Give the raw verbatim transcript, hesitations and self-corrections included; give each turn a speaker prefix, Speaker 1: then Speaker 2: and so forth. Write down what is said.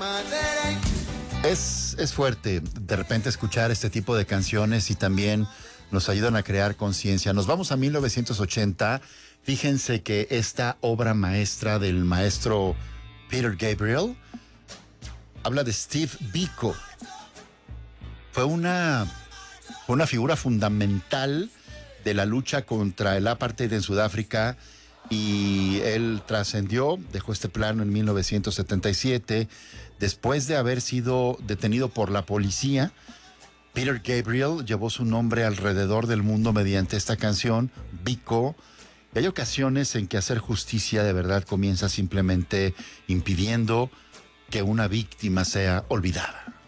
Speaker 1: Es, es fuerte de repente escuchar este tipo de canciones y también nos ayudan a crear conciencia. Nos vamos a mil novecientos ochenta. Fíjense que esta obra maestra del maestro Peter Gabriel habla de Steve Biko. Fue una, una figura fundamental de la lucha contra el apartheid en Sudáfrica y él trascendió, dejó este plano en mil novecientos setenta y siete, después de haber sido detenido por la policía. Peter Gabriel llevó su nombre alrededor del mundo mediante esta canción, Biko. Y hay ocasiones en que hacer justicia de verdad comienza simplemente impidiendo que una víctima sea olvidada.